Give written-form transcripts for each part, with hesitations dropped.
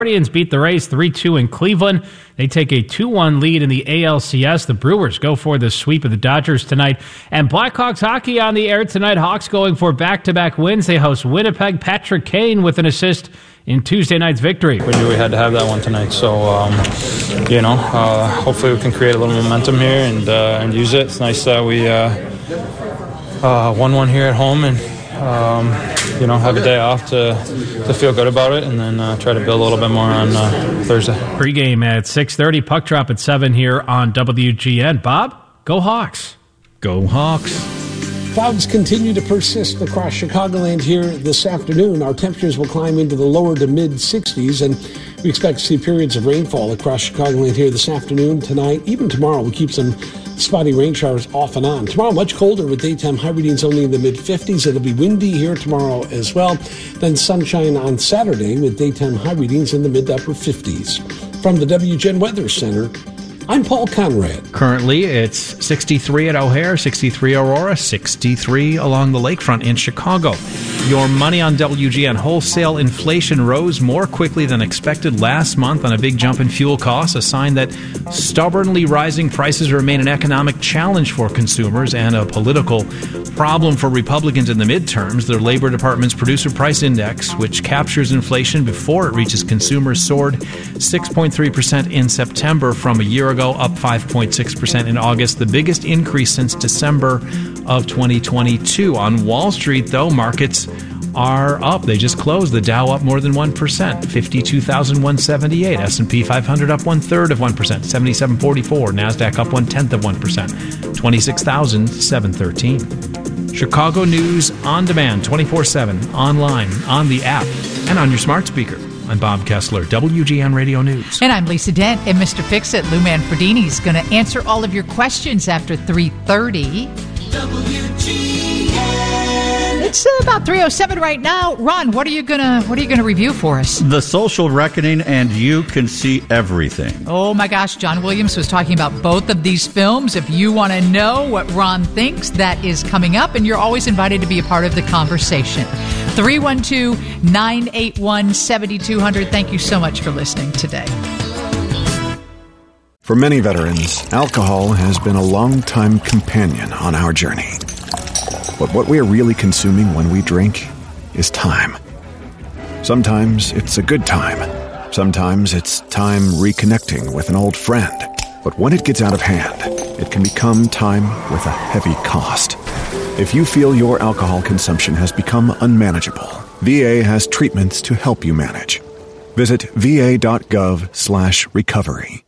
Guardians beat the Rays 3-2 in Cleveland. They take a 2-1 lead in the ALCS. The Brewers go for the sweep of the Dodgers tonight. And Blackhawks hockey on the air tonight. Hawks going for back-to-back wins. They host Winnipeg. Patrick Kane with an assist in Tuesday night's victory. We knew we had to have that one tonight. So, hopefully we can create a little momentum here and use it. It's nice that we won one here at home and have a day off to feel good about it, and then try to build a little bit more on Thursday. Pre-game at 6:30, puck drop at 7 here on WGN. Bob, go Hawks. Go Hawks. Clouds continue to persist across Chicagoland here this afternoon. Our temperatures will climb into the lower to mid-60s, and we expect to see periods of rainfall across Chicagoland here this afternoon, tonight, even tomorrow. We'll keep some spotty rain showers off and on. Tomorrow, much colder with daytime high readings only in the mid-50s. It'll be windy here tomorrow as well. Then sunshine on Saturday with daytime high readings in the mid to upper 50s. From the WGN Weather Center, I'm Paul Conrad. Currently, it's 63 at O'Hare, 63 Aurora, 63 along the lakefront in Chicago. Your money on WGN. Wholesale inflation rose more quickly than expected last month on a big jump in fuel costs, a sign that stubbornly rising prices remain an economic challenge for consumers and a political problem for Republicans in the midterms. The Labor Department's Producer Price Index, which captures inflation before it reaches consumers, soared 6.3% in September from a year ago, up 5.6% in August, the biggest increase since December of 2022. On Wall Street, though, markets are up. They just closed. The Dow up more than 1%, 52,178. S&P 500 up 1/3%, 77.44. NASDAQ up 1/10%, 26,713. Chicago News on demand, 24/7, online, on the app, and on your smart speaker. I'm Bob Kessler, WGN Radio News. And I'm Lisa Dent. And Mr. Fix-It, Lou Manfredini, is going to answer all of your questions after 3:30. WGN. It's about 3:07 right now. Ron, what are you gonna review for us? The Social Reckoning and You Can See Everything. Oh my gosh, John Williams was talking about both of these films. If you want to know what Ron thinks, that is coming up, and you're always invited to be a part of the conversation. 312-981-7200. Thank you so much for listening today. For many veterans, alcohol has been a long-time companion on our journey. But what we are really consuming when we drink is time. Sometimes it's a good time. Sometimes it's time reconnecting with an old friend. But when it gets out of hand, it can become time with a heavy cost. If you feel your alcohol consumption has become unmanageable, VA has treatments to help you manage. Visit va.gov/recovery.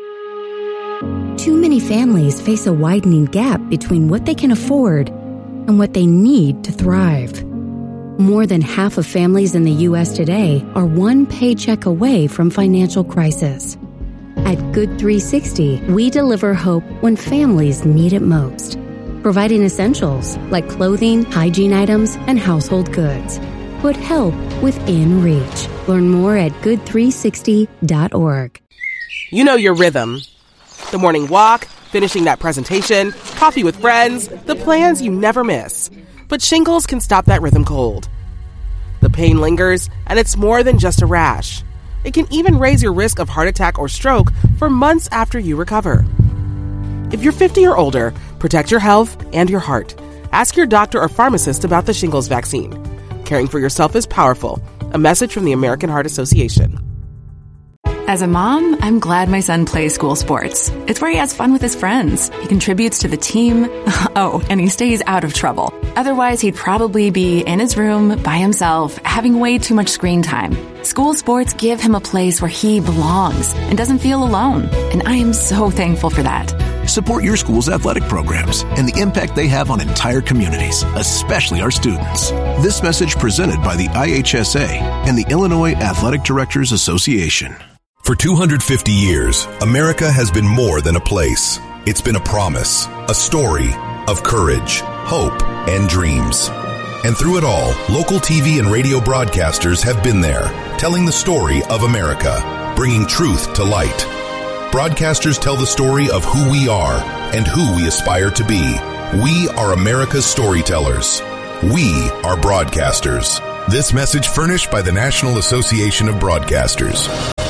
Too many families face a widening gap between what they can afford and what they need to thrive. More than half of families in the U.S. today are one paycheck away from financial crisis. At Good 360, we deliver hope when families need it most, providing essentials like clothing, hygiene items, and household goods. Put help within reach. Learn more at good360.org. You know your rhythm. The morning walk, finishing that presentation, coffee with friends, the plans you never miss. But shingles can stop that rhythm cold. The pain lingers, and it's more than just a rash. It can even raise your risk of heart attack or stroke for months after you recover. If you're 50 or older, protect your health and your heart. Ask your doctor or pharmacist about the shingles vaccine. Caring for yourself is powerful. A message from the American Heart Association. As a mom, I'm glad my son plays school sports. It's where he has fun with his friends. He contributes to the team. Oh, and he stays out of trouble. Otherwise, he'd probably be in his room by himself, having way too much screen time. School sports give him a place where he belongs and doesn't feel alone. And I am so thankful for that. Support your school's athletic programs and the impact they have on entire communities, especially our students. This message presented by the IHSA and the Illinois Athletic Directors Association. For 250 years, America has been more than a place. It's been a promise, a story of courage, hope, and dreams. And through it all, local TV and radio broadcasters have been there, telling the story of America, bringing truth to light. Broadcasters tell the story of who we are and who we aspire to be. We are America's storytellers. We are broadcasters. This message furnished by the National Association of Broadcasters.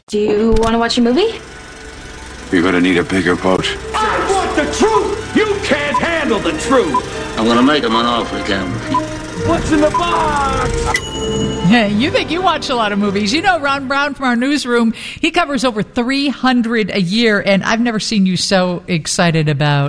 Do you want to watch a movie? You're gonna need a bigger boat. I want the truth! You can't handle the truth! I'm gonna make him an offer, Cameron. What's in the box? Yeah, you think you watch a lot of movies. You know Ron Brown from our newsroom, he covers over 300 a year, and I've never seen you so excited about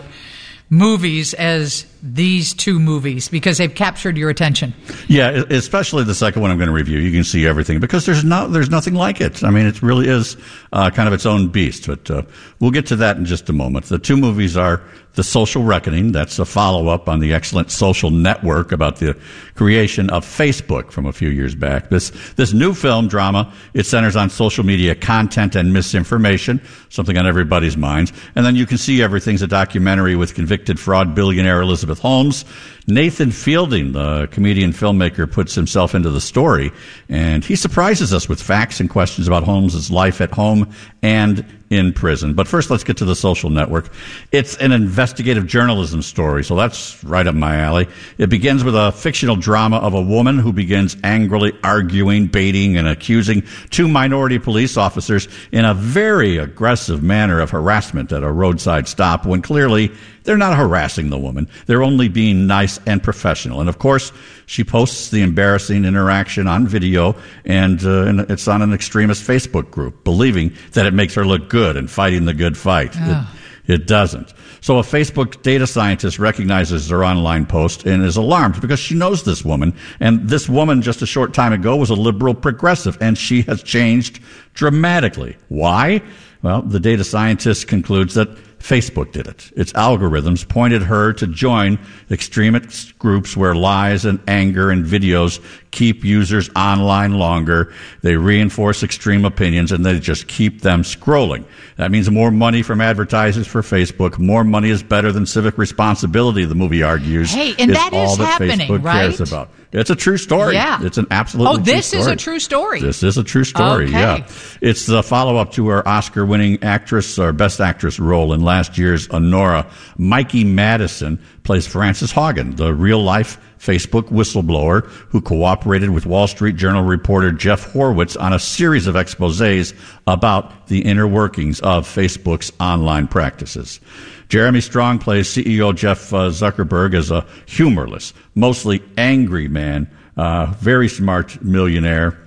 movies as these two movies because they've captured your attention. Yeah, especially the second one I'm going to review. You can see everything because there's nothing like it. I mean, it really is kind of its own beast. But we'll get to that in just a moment. The two movies are The Social Reckoning. That's a follow-up on the excellent Social Network about the creation of Facebook from a few years back. This new film drama, it centers on social media content and misinformation, something on everybody's minds. And then You Can See Everything's a documentary with convicted fraud billionaire Elizabeth Holmes. Nathan Fielding, the comedian filmmaker, puts himself into the story, and he surprises us with facts and questions about Holmes' life at home and in prison. But first, let's get to The Social Network. It's an investigative journalism story, so that's right up my alley. It begins with a fictional drama of a woman who begins angrily arguing, baiting, and accusing two minority police officers in a very aggressive manner of harassment at a roadside stop when clearly they're not harassing the woman. They're only being nice and professional. And, of course, she posts the embarrassing interaction on video, and it's on an extremist Facebook group, believing that it makes her look good and fighting the good fight. Oh. It doesn't. So a Facebook data scientist recognizes her online post and is alarmed because she knows this woman. And this woman just a short time ago was a liberal progressive, and she has changed dramatically. Why? Well, the data scientist concludes that Facebook did it. Its algorithms pointed her to join extremist groups where lies and anger and videos keep users online longer. They reinforce extreme opinions, and they just keep them scrolling. That means more money from advertisers for Facebook. More money is better than civic responsibility, the movie argues. Hey, and that is all that happening, Facebook right? cares about. It's a true story. Yeah. It's an absolutely true story. Oh, this is a true story. This is a true story, okay. Yeah. It's the follow-up to her Oscar-winning actress or Best Actress role in last year's Honora. Mikey Madison plays Frances Haugen, the real-life Facebook whistleblower who cooperated with Wall Street Journal reporter Jeff Horwitz on a series of exposés about the inner workings of Facebook's online practices. Jeremy Strong plays CEO Jeff Zuckerberg as a humorless, mostly angry man, very smart millionaire,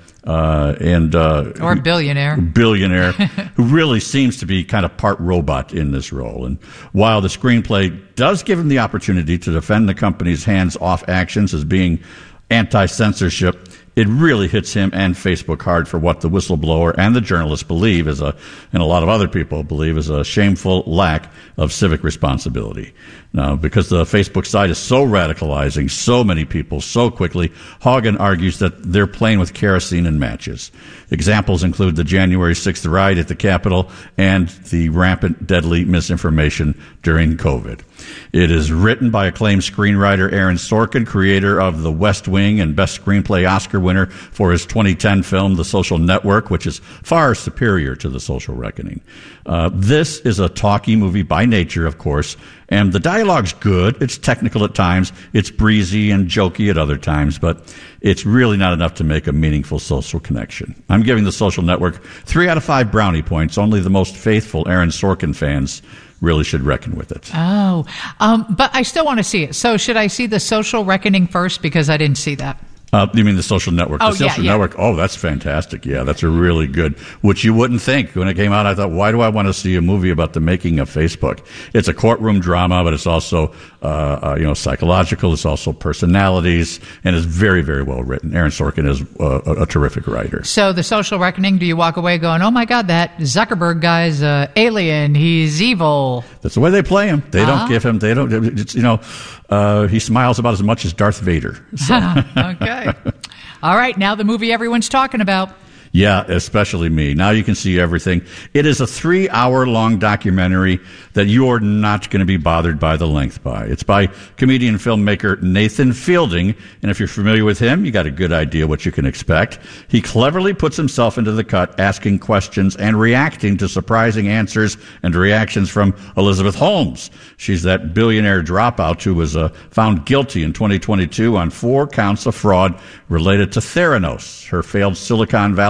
or billionaire who really seems to be kind of part robot in this role. And while the screenplay does give him the opportunity to defend the company's hands-off actions as being anti-censorship, it really hits him and Facebook hard for what the whistleblower and the journalist believe and a lot of other people believe is a shameful lack of civic responsibility. Now, because the Facebook site is so radicalizing so many people so quickly, Haugen argues that they're playing with kerosene and matches. Examples include the January 6th riot at the Capitol and the rampant, deadly misinformation during COVID. It is written by acclaimed screenwriter Aaron Sorkin, creator of The West Wing and Best Screenplay Oscar winner for his 2010 film The Social Network, which is far superior to The Social Reckoning. This is a talky movie by nature, of course, and the dialogue's good. It's technical at times. It's breezy and jokey at other times, but it's really not enough to make a meaningful social connection. I'm giving The Social Network 3 out of 5 brownie points. Only the most faithful Aaron Sorkin fans really should reckon with it. Oh, but I still want to see it. So should I see The Social Reckoning first because I didn't see that? You mean The Social Network? Oh, The Social Network. Oh, that's fantastic. Yeah, that's a really good, which you wouldn't think. When it came out, I thought, why do I want to see a movie about the making of Facebook? It's a courtroom drama, but it's also, psychological. It's also personalities, and it's very, very well written. Aaron Sorkin is a terrific writer. So The Social Reckoning, do you walk away going, oh my God, that Zuckerberg guy's alien, he's evil? That's the way they play him. They don't give him, he smiles about as much as Darth Vader. So. Okay. All right, now the movie everyone's talking about. Yeah, especially me. Now you can see everything. It is a 3-hour-long documentary that you're not going to be bothered by the length by. It's by comedian and filmmaker Nathan Fielding, and if you're familiar with him, you got a good idea what you can expect. He cleverly puts himself into the cut, asking questions and reacting to surprising answers and reactions from Elizabeth Holmes. She's that billionaire dropout who was found guilty in 2022 on 4 counts of fraud related to Theranos, her failed Silicon Valley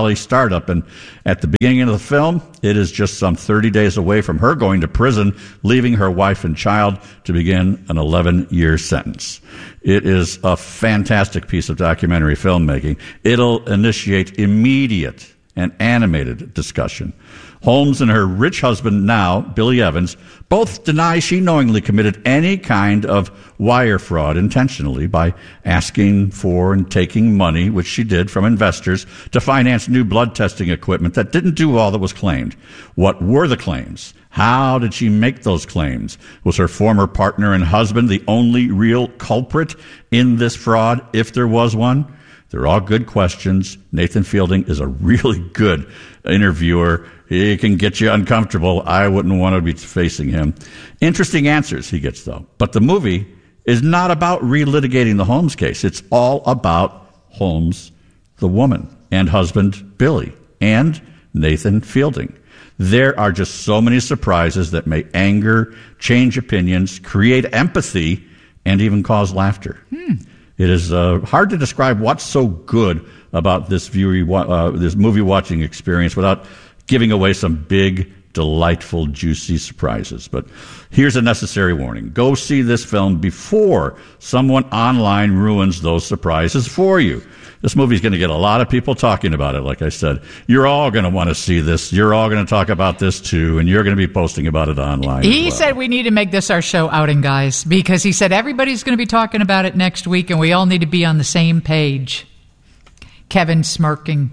Valley startup. And at the beginning of the film, it is just some 30 days away from her going to prison, leaving her wife and child to begin an 11-year sentence. It is a fantastic piece of documentary filmmaking. It'll initiate immediate and animated discussion. Holmes and her rich husband now, Billy Evans, both deny she knowingly committed any kind of wire fraud intentionally by asking for and taking money, which she did, from investors to finance new blood testing equipment that didn't do all that was claimed. What were the claims? How did she make those claims? Was her former partner and husband the only real culprit in this fraud, if there was one? They're all good questions. Nathan Fielding is a really good interviewer. He can get you uncomfortable. I wouldn't want to be facing him. Interesting answers he gets, though. But the movie is not about relitigating the Holmes case. It's all about Holmes, the woman, and husband Billy, and Nathan Fielding. There are just so many surprises that may anger, change opinions, create empathy, and even cause laughter. It is hard to describe what's so good about this movie watching experience without giving away some big, delightful, juicy surprises. But here's a necessary warning. Go see this film before someone online ruins those surprises for you. This movie's going to get a lot of people talking about it, like I said. You're all going to want to see this. You're all going to talk about this, too, and you're going to be posting about it online. He said we need to make this our show outing, guys, because he said everybody's going to be talking about it next week, and we all need to be on the same page. Kevin smirking.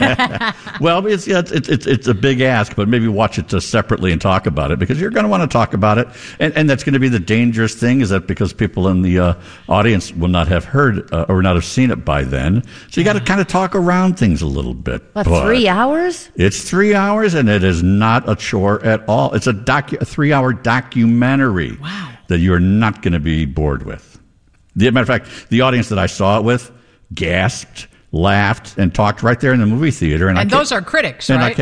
Well, it's a big ask, but maybe watch it separately and talk about it, because you're going to want to talk about it. And that's going to be the dangerous thing, is that because people in the audience will not have heard or not have seen it by then. So you got to kind of talk around things a little bit. What, 3 hours? It's 3 hours, and it is not a chore at all. It's a 3-hour documentary that you're not going to be bored with. As a matter of fact, the audience that I saw it with gasped, laughed, and talked right there in the movie theater. And those are critics, right?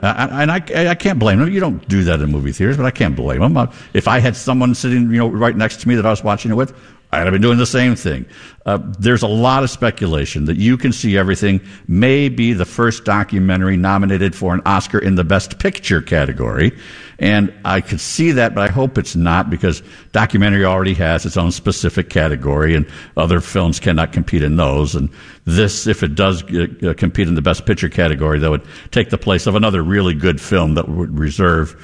I can't blame them. You don't do that in movie theaters, but I can't blame them. If I had someone sitting, right next to me that I was watching it with, I'd have been doing the same thing. There's a lot of speculation that You Can See Everything may be the first documentary nominated for an Oscar in the Best Picture category. And I could see that, but I hope it's not, because documentary already has its own specific category, and other films cannot compete in those. And this, if it does compete in the Best Picture category, that would take the place of another really good film that would deserve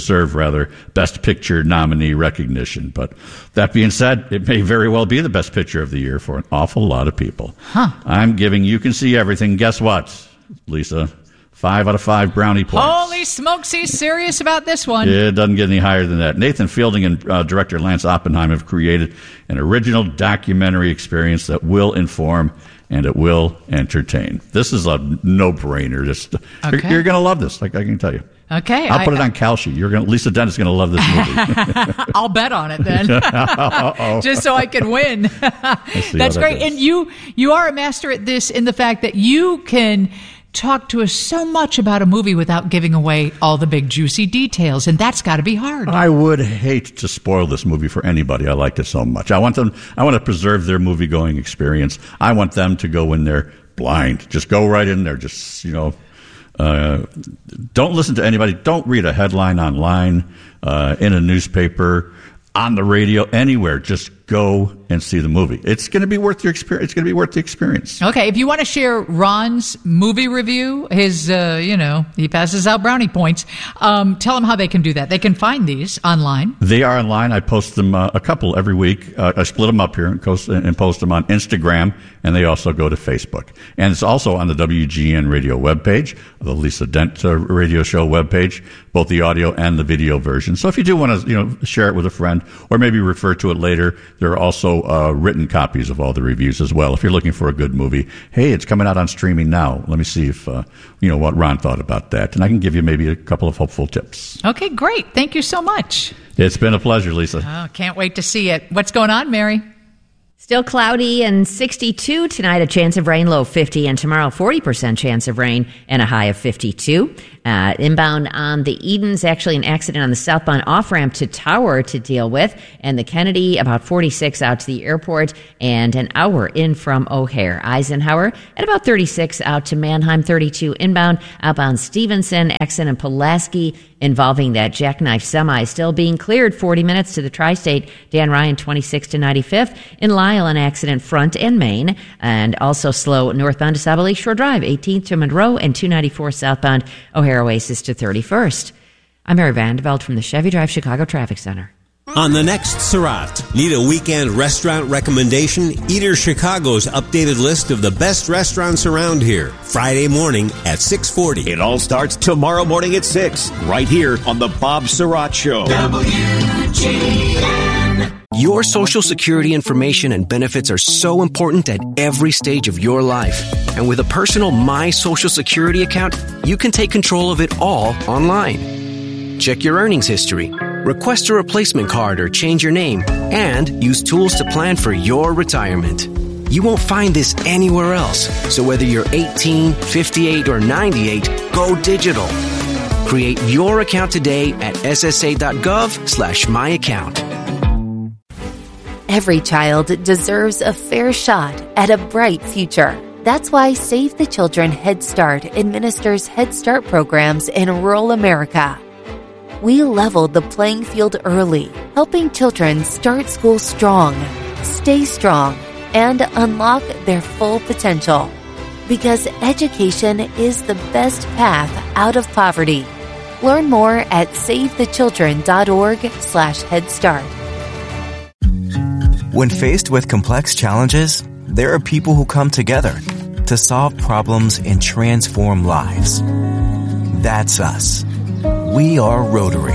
Best Picture nominee recognition. But that being said, it may very well be the Best Picture of the year for an awful lot of people. I'm giving You Can See Everything. Guess what, Lisa? 5 out of 5 brownie points. Holy smokes, he's serious about this one. It doesn't get any higher than that. Nathan Fielding and director Lance Oppenheim have created an original documentary experience that will inform and it will entertain. This is a no-brainer. You're going to love this, like I can tell you. Okay. I'll put it on Kalshi. Lisa Dent is going to love this movie. I'll bet on it then. Just so I can win. That's great. And you are a master at this, in the fact that you can talk to us so much about a movie without giving away all the big juicy details, and that's got to be hard. I would hate to spoil this movie for anybody. I liked it so much. I want to preserve their movie-going experience. I want them to go in there blind. Just go right in there. Just, don't listen to anybody. Don't read a headline online, in a newspaper, on the radio, anywhere. Just go and see the movie. It's going to be worth your experience. It's going to be worth the experience. Okay, if you want to share Ron's movie review, his, he passes out brownie points. Tell them how they can do that. They can find these online. They are online. I post them a couple every week. I split them up here and post them on Instagram, and they also go to Facebook. And it's also on the WGN radio webpage, the Lisa Dent radio show webpage, both the audio and the video version. So if you do want to, share it with a friend, or maybe refer to it later, there are also written copies of all the reviews as well. If you're looking for a good movie, hey, it's coming out on streaming now. Let me see if what Ron thought about that, and I can give you maybe a couple of hopeful tips. Okay, great. Thank you so much. It's been a pleasure, Lisa. Oh, can't wait to see it. What's going on, Mary? Still cloudy and 62 tonight, a chance of rain, low 50, and tomorrow 40% chance of rain and a high of 52. Inbound on the Edens, actually an accident on the southbound off-ramp to Tower to deal with, and the Kennedy about 46 out to the airport and an hour in from O'Hare. Eisenhower at about 36 out to Mannheim, 32 inbound. Outbound Stevenson, Exon and Pulaski involving that jackknife semi still being cleared 40 minutes to the Tri-State. Dan Ryan 26 to 95th. In Lyle, an accident front and main, and also slow northbound to Saba Lakeshore Drive, 18th to Monroe and 294 southbound O'Hare Oasis to 31st. I'm Mary Vandeveld from the Chevy Drive Chicago Traffic Center. On the next Surratt, need a weekend restaurant recommendation? Eater Chicago's updated list of the best restaurants around here. Friday morning at 6:40. It all starts tomorrow morning at 6, right here on the Bob Surratt Show. WGN. Your Social Security information and benefits are so important at every stage of your life. And with a personal My Social Security account, you can take control of it all online. Check your earnings history, request a replacement card or change your name, and use tools to plan for your retirement. You won't find this anywhere else. So whether you're 18, 58, or 98, go digital. Create your account today at ssa.gov/myaccount. Every child deserves a fair shot at a bright future. That's why Save the Children Head Start administers Head Start programs in rural America. We leveled the playing field early, helping children start school strong, stay strong, and unlock their full potential. Because education is the best path out of poverty. Learn more at savethechildren.org/headstart. When faced with complex challenges, there are people who come together to solve problems and transform lives. That's us. We are Rotary.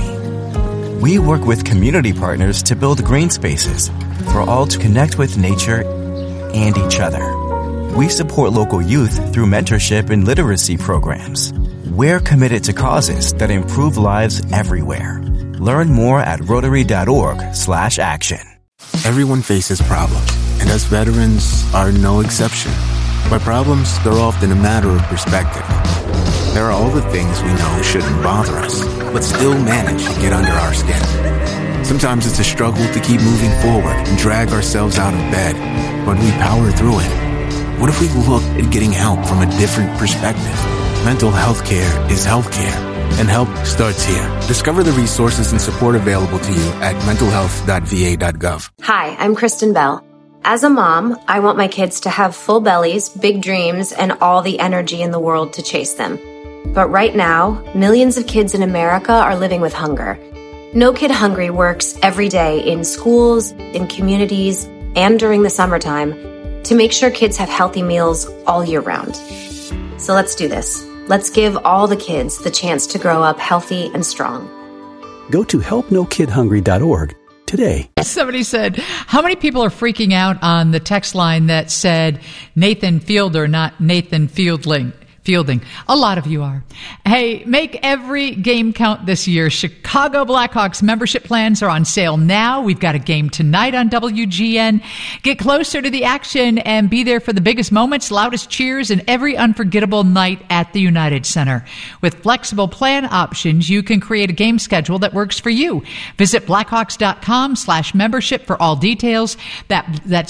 We work with community partners to build green spaces for all to connect with nature and each other. We support local youth through mentorship and literacy programs. We're committed to causes that improve lives everywhere. Learn more at Rotary.org/action. Everyone faces problems, and us veterans are no exception. But problems, they're often a matter of perspective. There are all the things we know shouldn't bother us, but still manage to get under our skin. Sometimes it's a struggle to keep moving forward and drag ourselves out of bed, but we power through it. What if we looked at getting help from a different perspective? Mental health care is health care, and help starts here. Discover the resources and support available to you at mentalhealth.va.gov. Hi, I'm Kristen Bell. As a mom, I want my kids to have full bellies, big dreams, and all the energy in the world to chase them. But right now, millions of kids in America are living with hunger. No Kid Hungry works every day in schools, in communities, and during the summertime to make sure kids have healthy meals all year round. So let's do this. Let's give all the kids the chance to grow up healthy and strong. Go to helpnokidhungry.org today. Somebody said, how many people are freaking out on the text line that said Nathan Fielder, not Nathan Fielding? A lot of you are. Hey, make every game count this year. Chicago Blackhawks membership plans are on sale now. We've got a game tonight on WGN. Get closer to the action and be there for the biggest moments, loudest cheers, and every unforgettable night at the United Center. With flexible plan options, you can create a game schedule that works for you. Visit blackhawks.com/membership for all details. That's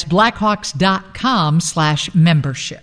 blackhawks.com/membership.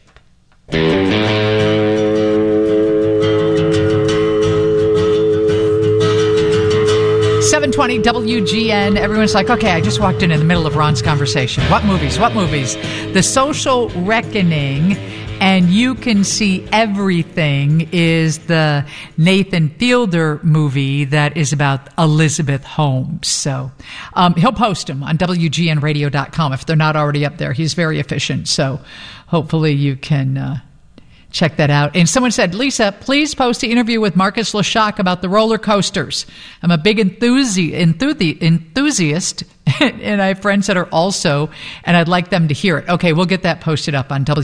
720 WGN. Everyone's like, okay, I just walked in the middle of Ron's conversation. What movies? The Social Reckoning, and You Can See Everything, is the Nathan Fielder movie that is about Elizabeth Holmes. So he'll post them on WGNradio.com if they're not already up there. He's very efficient, so hopefully you can check that out. And someone said, Lisa, please post the interview with Marcus Leshock about the roller coasters. I'm a big enthusiast, and I have friends that are also, and I'd like them to hear it. Okay, we'll get that posted up on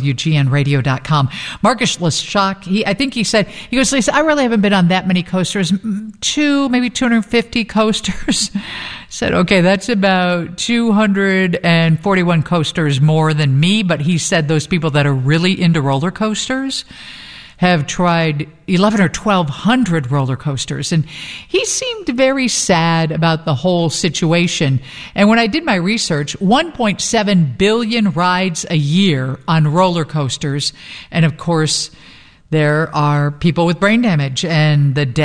WGNradio.com. Marcus Leshock, I think he said, he goes, Lisa, I really haven't been on that many coasters. maybe 250 coasters. Said, okay, that's about 241 coasters more than me. But he said those people that are really into roller coasters have tried 1,100 or 1,200 roller coasters. And he seemed very sad about the whole situation. And when I did my research, 1.7 billion rides a year on roller coasters. And of course, there are people with brain damage, and the